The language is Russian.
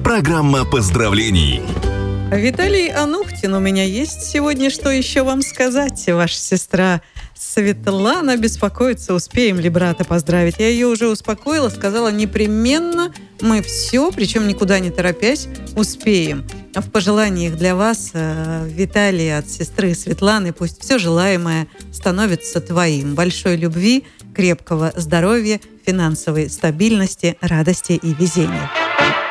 Программа поздравлений. Виталий Анухтин, у меня есть сегодня что еще вам сказать. Ваша сестра Светлана беспокоится, успеем ли брата поздравить. Я ее уже успокоила, сказала, непременно мы все, причем никуда не торопясь, успеем. А в пожеланиях для вас, Виталий, от сестры Светланы, пусть все желаемое становится твоим. Большой любви, крепкого здоровья, финансовой стабильности, радости и везения.